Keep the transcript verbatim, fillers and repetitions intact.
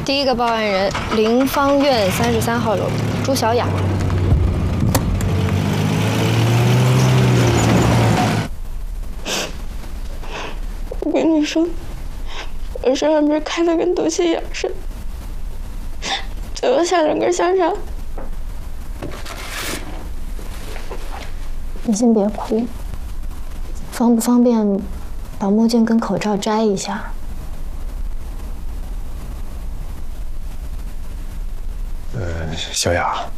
第一个报案人林芳苑三十三号楼朱小雅。 我跟你说，我身上边开的跟毒气眼似的，嘴巴像两根香肠。 你先别哭，方不方便把墨镜跟口罩摘一下？ 呃，小雅。